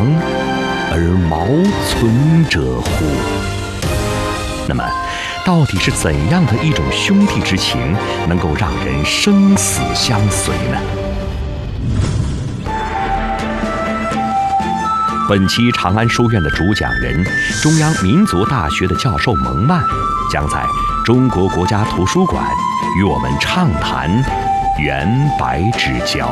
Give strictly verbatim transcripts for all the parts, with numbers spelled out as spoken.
而毛存者乎？那么，到底是怎样的一种兄弟之情，能够让人生死相随呢？本期长安书院的主讲人，中央民族大学的教授蒙曼，将在中国国家图书馆与我们畅谈袁白之交。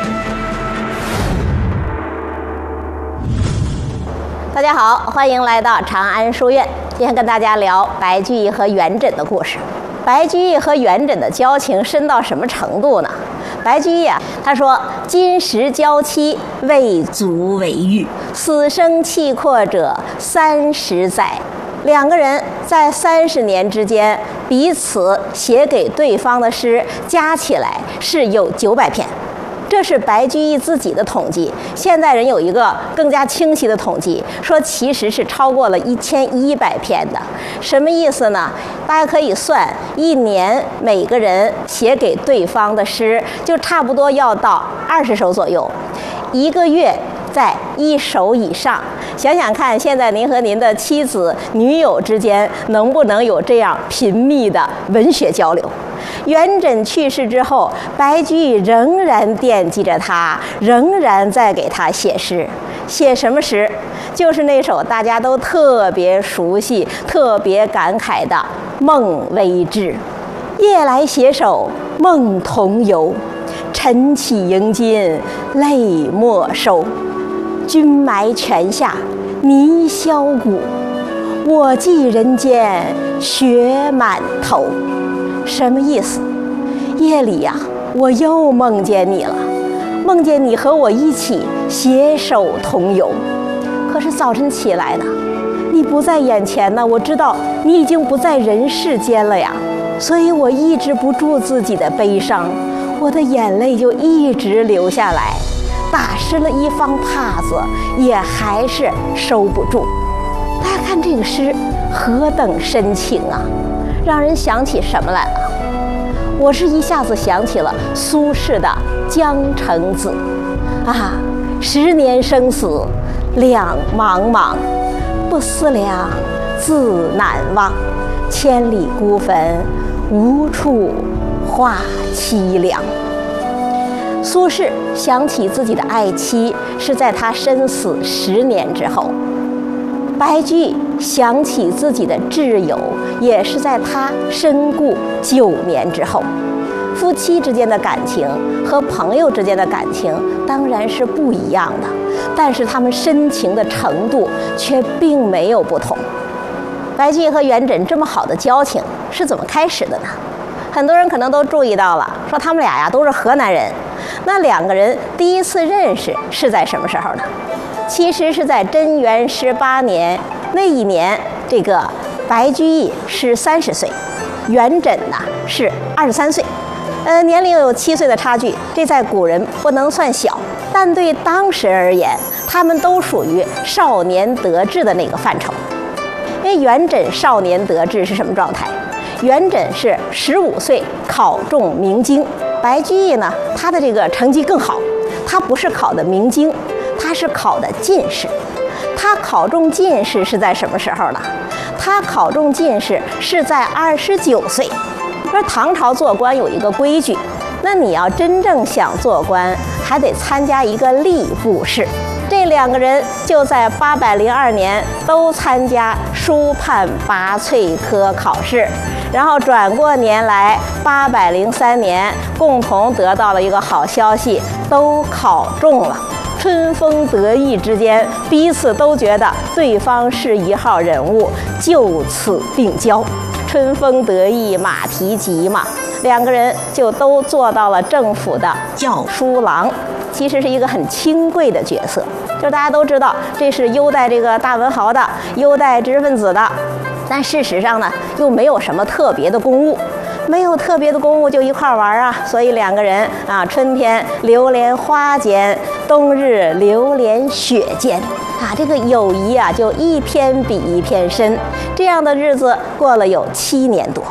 大家好，欢迎来到长安书院。今天跟大家聊白居易和元稹的故事。白居易和元稹的交情深到什么程度呢？白居易啊，他说：“今时交期，未足为喻。死生契阔者，三十载。”两个人在三十年之间，彼此写给对方的诗加起来是有九百篇。这是白居易自己的统计，现代人有一个更加清晰的统计，说其实是超过了一千一百篇的。什么意思呢？大家可以算，一年每个人写给对方的诗，就差不多要到二十首左右，一个月在一首以上。想想看，现在您和您的妻子、女友之间能不能有这样频密的文学交流？元稹去世之后，白居易仍然惦记着他，仍然在给他写诗。写什么诗？就是那首大家都特别熟悉、特别感慨的《梦微志》。夜来携手梦同游，晨起迎金泪莫收。君埋泉下泥销骨，我寄人间雪满头。什么意思？夜里呀、啊，我又梦见你了，梦见你和我一起携手同游。可是早晨起来呢，你不在眼前呢，我知道你已经不在人世间了呀，所以我抑制不住自己的悲伤，我的眼泪就一直流下来，打湿了一方帕子，也还是收不住。大家看这个诗何等深情啊！让人想起什么来了？我是一下子想起了苏轼的《江城子》啊，十年生死两茫茫，不思量，自难忘。千里孤坟，无处话凄凉。苏轼想起自己的爱妻是在他身死十年之后，白居易想起自己的挚友也是在他身故九年之后。夫妻之间的感情和朋友之间的感情当然是不一样的，但是他们深情的程度却并没有不同。白居易和元稹这么好的交情是怎么开始的呢？很多人可能都注意到了，说他们俩呀都是河南人。那两个人第一次认识是在什么时候呢？其实是在贞元十八年，那一年，这个白居易是三十岁，元稹呢是二十三岁，呃，年龄有七岁的差距，这在古人不能算小，但对当时而言，他们都属于少年得志的那个范畴。因为元稹少年得志是什么状态？元稹是十五岁考中明经，白居易呢，他的这个成绩更好，他不是考的明经，他是考的进士。他考中进士是在什么时候呢？他考中进士是在二十九岁。说唐朝做官有一个规矩，那你要真正想做官，还得参加一个吏部试。这两个人就在八百零二年都参加书判拔萃科考试，然后转过年来八百零三年，共同得到了一个好消息，都考中了。春风得意之间，彼此都觉得对方是一号人物，就此定交。春风得意马蹄疾嘛，两个人就都做到了政府的校书郎，其实是一个很清贵的角色。就大家都知道，这是优待这个大文豪的，优待知识分子的，但事实上呢，又没有什么特别的公务。没有特别的公务就一块玩啊，所以两个人啊，春天流连花间，冬日流连雪间啊，这个友谊啊就一篇比一篇深。这样的日子过了有七年多。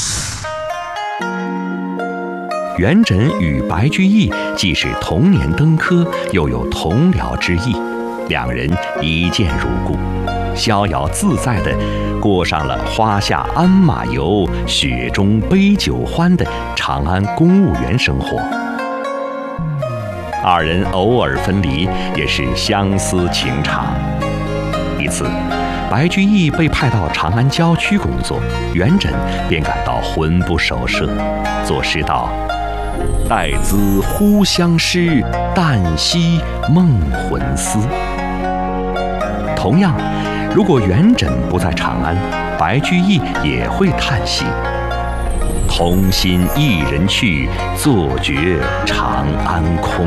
元稹与白居易既是同年登科，又有同僚之意。 两人一见如故，逍遥自在地过上了花下鞍马游，雪中杯酒欢的长安公务员生活。二人偶尔分离，也是相思情长。一次，白居易被派到长安郊区工作，元稹便感到魂不守舍，作诗道：“待兹忽相识，旦夕梦魂思。”同样，如果元稹不在长安，白居易也会叹息：“同心一人去，坐觉长安空。”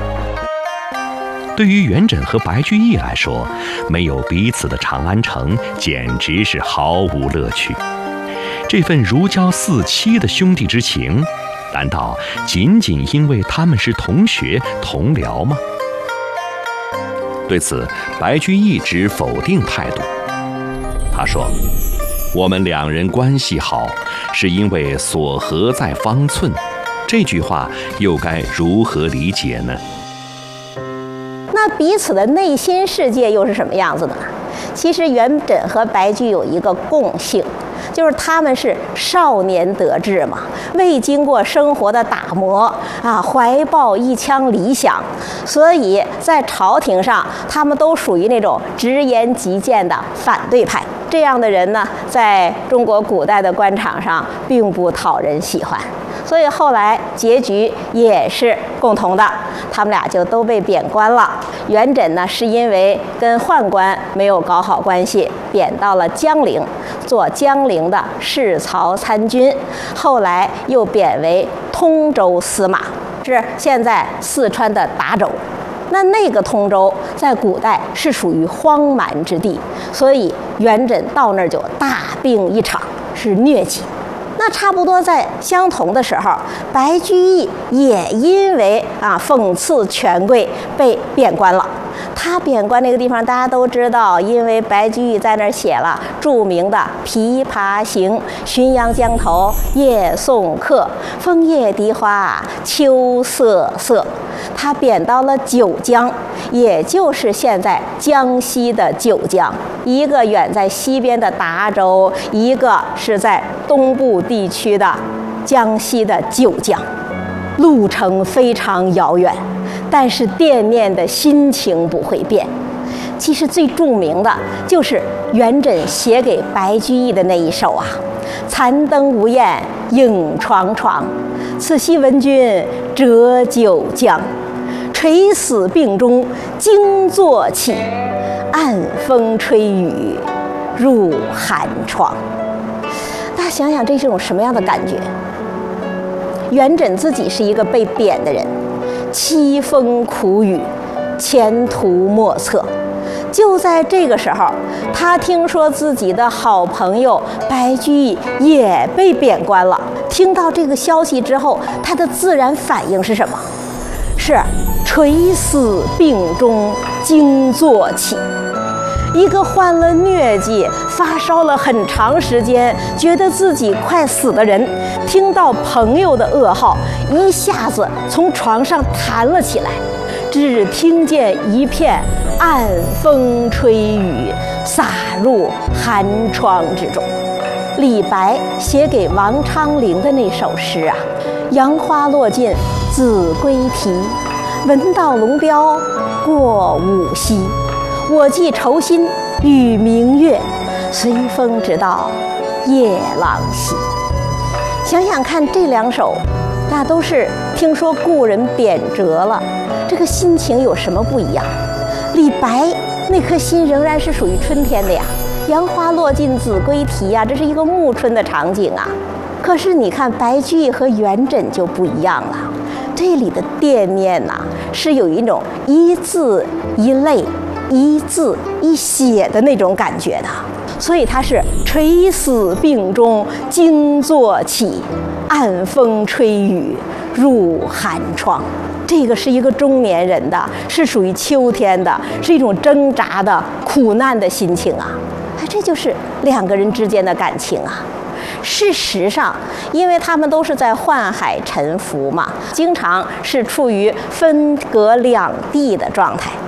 对于元稹和白居易来说，没有彼此的长安城简直是毫无乐趣。这份如胶似漆的兄弟之情，难道仅仅因为他们是同学同僚吗？对此，白居易持否定态度。他说：“我们两人关系好，是因为所合在方寸。”这句话又该如何理解呢？ 那彼此的内心世界又是什么样子呢？其实元稹和白居易有一个共性，就是他们是少年得志嘛，未经过生活的打磨啊，怀抱一腔理想，所以在朝廷上他们都属于那种直言极谏的反对派。这样的人呢，在中国古代的官场上并不讨人喜欢，所以后来结局也是共同的，他们俩就都被贬官了。元稹呢，是因为跟宦官没有搞好关系，贬到了江陵，做江陵的侍曹参军，后来又贬为通州司马，是现在四川的达州。那那个通州在古代是属于荒蛮之地，所以元稹到那儿就大病一场，是疟疾。那差不多在相同的时候，白居易也因为啊讽刺权贵被贬官了。他贬官那个地方大家都知道，因为白居易在那儿写了著名的《琵琶行》：“浔阳江头夜送客，枫叶荻花秋瑟瑟。”他贬到了九江，也就是现在江西的九江，一个远在西边的达州，一个是在东部地区的江西的九江，路程非常遥远，但是惦念的心情不会变。其实最著名的就是元稹写给白居易的那一首啊：“残灯无焰影幢幢，此夕闻君折九江。垂死病中惊坐起，暗风吹雨入寒窗。”大家想想，这是种什么样的感觉？元稹自己是一个被贬的人，凄风苦雨，前途莫测。就在这个时候，他听说自己的好朋友白居易也被贬官了。听到这个消息之后，他的自然反应是什么？是垂死病中惊坐起。一个患了疟疾、发烧了很长时间，觉得自己快死的人，听到朋友的噩耗，一下子从床上弹了起来，只听见一片暗风吹雨，洒入寒窗之中。李白写给王昌龄的那首诗啊：“杨花落尽子规啼，闻道龙标过五溪。我寄愁心与明月，随风直到夜郎西。”想想看，这两首那都是听说故人贬谪了，这个心情有什么不一样？李白那颗心仍然是属于春天的呀，杨花落尽子规啼呀，这是一个暮春的场景啊。可是你看白居易和元稹就不一样了，这里的惦念呐、啊，是有一种一字一泪、一字一血的那种感觉的，所以他是垂死病中惊坐起，暗风吹雨入寒窗。这个是一个中年人的，是属于秋天的，是一种挣扎的苦难的心情啊！哎，这就是两个人之间的感情啊。事实上，因为他们都是在宦海沉浮嘛，经常是处于分隔两地的状态。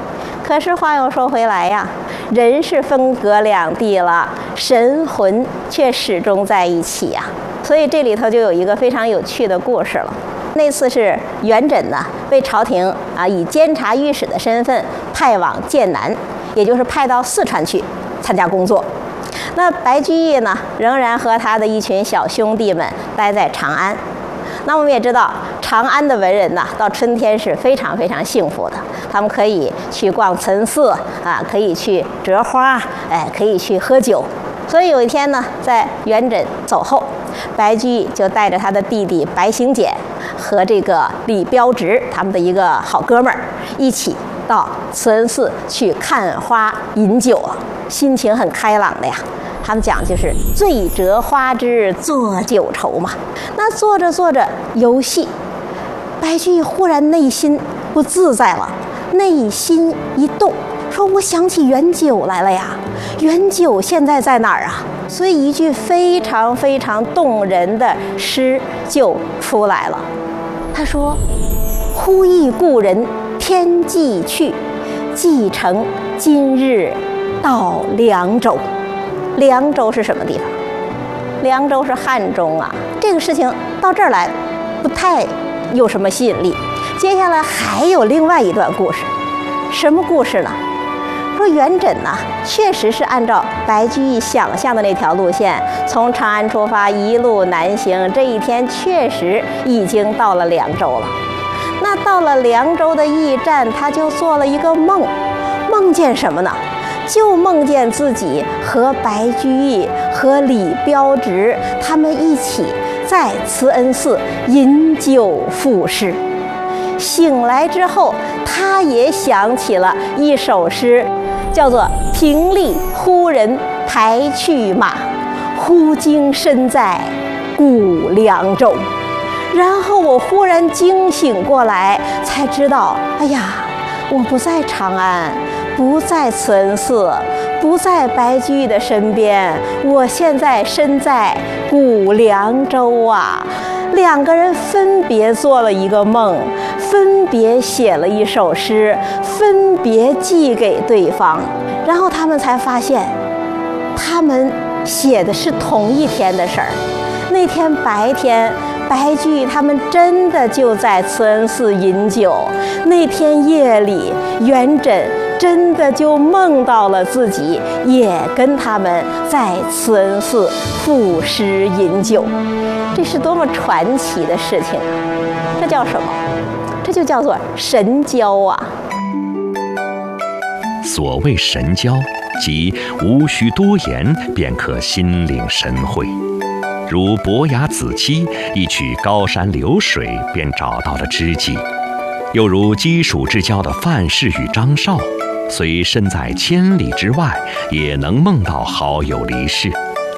可是话又说回来呀，人是分隔两地了，神魂却始终在一起呀。所以这里头就有一个非常有趣的故事了。那次是元稹呢被朝廷啊以监察御史的身份派往剑南，也就是派到四川去参加工作。那白居易呢仍然和他的一群小兄弟们待在长安。那我们也知道，长安的文人呢，到春天是非常非常幸福的。他们可以去逛岑寺啊，可以去折花，哎，可以去喝酒。所以有一天呢，在元稹走后，白居易就带着他的弟弟白行简和这个李标直他们的一个好哥们儿一起到慈恩寺去看花饮酒啊，心情很开朗的呀。他们讲就是醉折花枝作酒愁嘛。那做着做着游戏，白居易忽然内心不自在了，内心一动，说我想起元九来了呀，元九现在在哪儿啊？所以一句非常非常动人的诗就出来了。他说：忽忆故人天际去，寄程今日到凉州。凉州是什么地方？凉州是汉中啊。这个事情到这儿来不太有什么吸引力。接下来还有另外一段故事。什么故事呢？说元稹呢确实是按照白居易想象的那条路线，从长安出发一路南行，这一天确实已经到了凉州了。那到了凉州的驿站，他就做了一个梦。梦见什么呢？就梦见自己和白居易和李标直他们一起在慈恩寺饮酒赋诗。醒来之后，他也想起了一首诗，叫做平丽忽人排去马，忽惊身在故凉州。然后我忽然惊醒过来，才知道，哎呀，我不在长安，不在慈恩寺，不在白居易的身边，我现在身在古凉州啊。两个人分别做了一个梦，分别写了一首诗，分别寄给对方，然后他们才发现，他们写的是同一天的事儿。那天白天，白居易他们真的就在慈恩寺饮酒，那天夜里，元稹真的就梦到了自己也跟他们在慈恩寺赋诗饮酒。这是多么传奇的事情啊！这叫什么？这就叫做神交啊！ 所谓神交，即无需多言便可心领神会。如伯牙子期一曲高山流水便找到了知己，又如鸡黍之交的范氏与张绍，虽身在千里之外，也能梦到好友离世。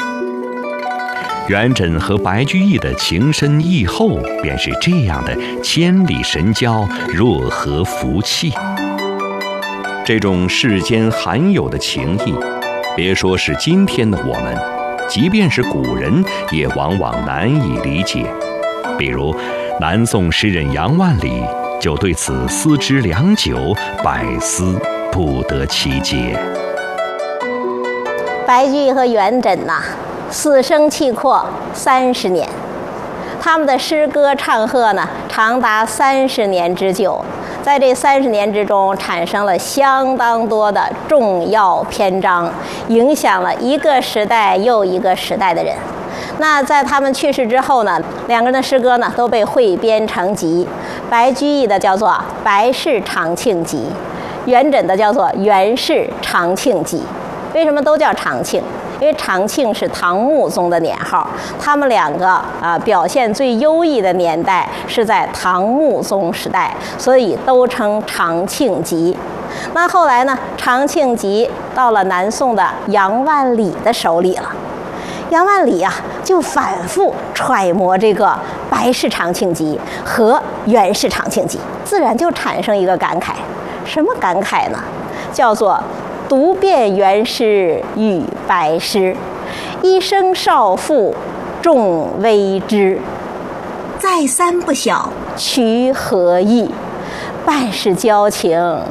元稹和白居易的情深意厚，便是这样的千里神交，若合福气。这种世间罕有的情谊，别说是今天的我们，即便是古人也往往难以理解。比如南宋诗人杨万里就对此思之良久，百思不得其解。 白居易和元稹呐、啊，死生契阔三十年，他们的诗歌唱和呢，长达三十年之久。在这三十年之中，产生了相当多的重要篇章，影响了一个时代又一个时代的人。那在他们去世之后呢，两个人的诗歌呢都被汇编成集。白居易的叫做《白氏长庆集》，元稹的叫做《元氏长庆集》。为什么都叫长庆？因为长庆是唐穆宗的年号，他们两个啊、呃、表现最优异的年代是在唐穆宗时代，所以都称长庆集。那后来呢，长庆集到了南宋的杨万里的手里了。杨万里啊，就反复揣摩这个《白氏长庆集》和《元氏长庆集》，自然就产生一个感慨。什么感慨呢？叫做读遍元诗与白诗，一生少妇众微知。再三不晓取何意，半是交情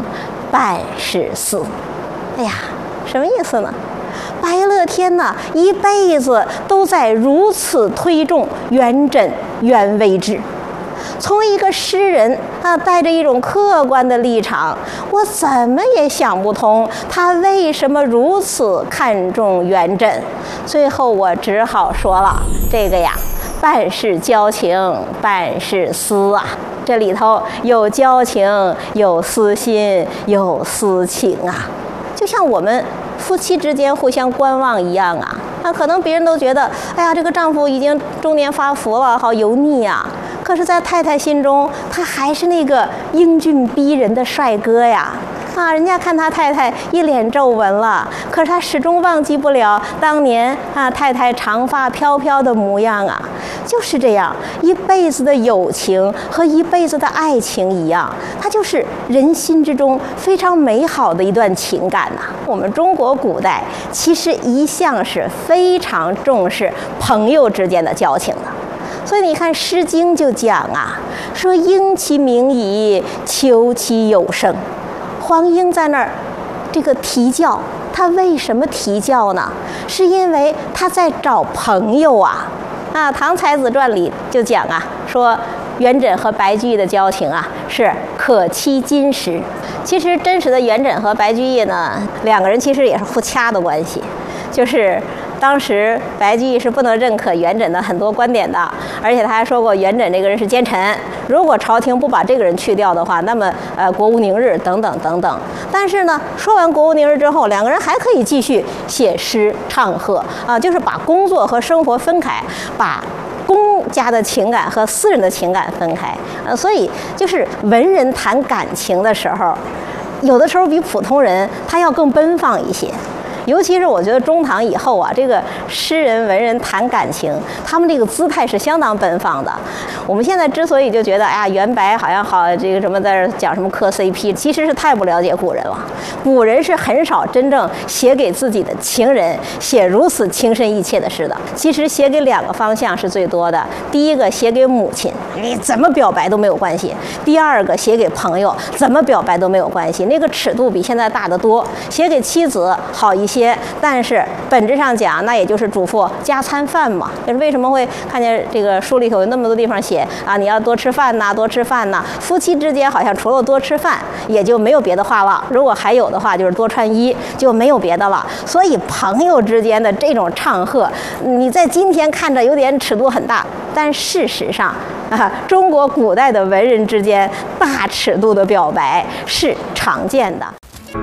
办事私。哎呀，什么意思呢？白乐天呢，一辈子都在如此推重元稹元微制。从一个诗人啊，带着一种客观的立场，我怎么也想不通他为什么如此看重元稹。最后我只好说了，这个呀，办事交情，办事私啊，这里头有交情，有私心，有私情啊，就像我们夫妻之间互相观望一样啊。那可能别人都觉得，哎呀，这个丈夫已经中年发福了，好油腻啊。可是，在太太心中，他还是那个英俊逼人的帅哥呀！啊，人家看他太太一脸皱纹了，可是他始终忘记不了当年啊太太长发飘飘的模样啊！就是这样，一辈子的友情和一辈子的爱情一样，它就是人心之中非常美好的一段情感呐、啊。我们中国古代其实一向是非常重视朋友之间的交情的。所以你看《诗经》就讲啊，说鹰其鸣矣，求其有声。黄莺在那儿这个啼叫，他为什么啼叫呢？是因为他在找朋友啊。啊，《唐才子传》里就讲啊，说元稹和白居易的交情啊是可期金石。其实真实的元稹和白居易呢，两个人其实也是互掐的关系，就是当时白居易是不能认可元稹的很多观点的，而且他还说过元稹这个人是奸臣，如果朝廷不把这个人去掉的话，那么呃国无宁日等等等等。但是呢，说完国无宁日之后，两个人还可以继续写诗唱和啊，就是把工作和生活分开，把公家的情感和私人的情感分开。呃，所以就是文人谈感情的时候，有的时候比普通人他要更奔放一些。尤其是我觉得中唐以后啊，这个诗人文人谈感情，他们这个姿态是相当奔放的。我们现在之所以就觉得，哎呀，元白好像好这个什么在这讲什么磕 C P， 其实是太不了解古人了。古人是很少真正写给自己的情人写如此情深意切的诗的。其实写给两个方向是最多的，第一个写给母亲，你怎么表白都没有关系；第二个写给朋友，怎么表白都没有关系，那个尺度比现在大得多。写给妻子好一些，但是本质上讲，那也就是嘱咐加餐饭嘛。就是为什么会看见这个书里头有那么多地方写啊，你要多吃饭呐，多吃饭呐。夫妻之间好像除了多吃饭，也就没有别的话了。如果还有的话，就是多穿衣，就没有别的了。所以朋友之间的这种唱和，你在今天看着有点尺度很大，但事实上啊，中国古代的文人之间大尺度的表白是常见的。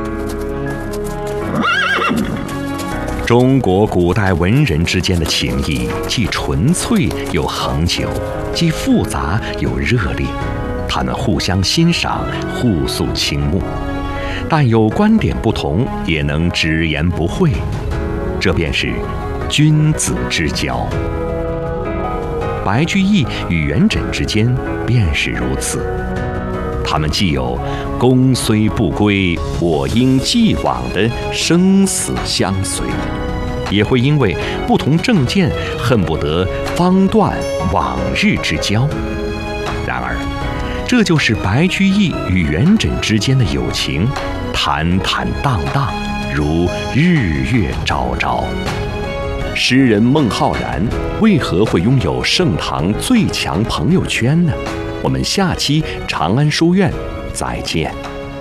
中国古代文人之间的情谊既纯粹又恒久，既复杂又热烈，他们互相欣赏，互诉倾慕，但有观点不同也能直言不讳，这便是君子之交。白居易与元稹之间便是如此，他们既有公虽不归，我应既往的生死相随，也会因为不同政见恨不得方断往日之交。然而这就是白居易与元稹之间的友情，坦坦荡荡，如日月昭昭。诗人孟浩然为何会拥有盛唐最强朋友圈呢？我们下期长安书院再见。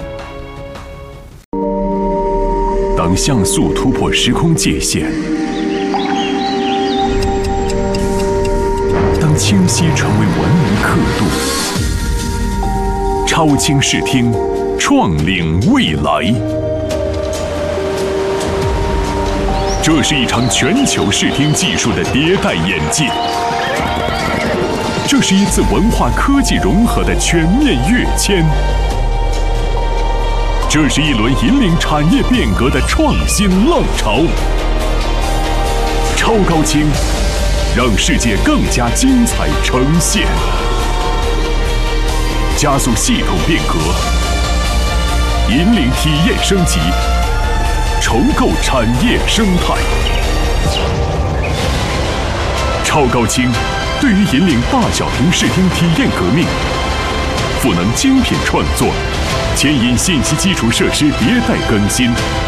当像素突破时空界限，当清晰成为文明刻度，超清视听，创领未来。这是一场全球视听技术的迭代演进，这是一次文化科技融合的全面跃迁，这是一轮引领产业变革的创新浪潮。超高清，让世界更加精彩呈现，加速系统变革，引领体验升级，重构产业生态。超高清对于引领大小屏视听体验革命，赋能精品创作， 牵引信息基础设施迭代更新，